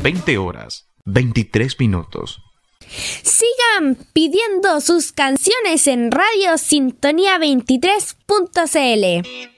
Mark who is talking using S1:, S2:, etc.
S1: 20 horas, 23 minutos.
S2: Sigan pidiendo sus canciones en Radio Sintonía 23.cl.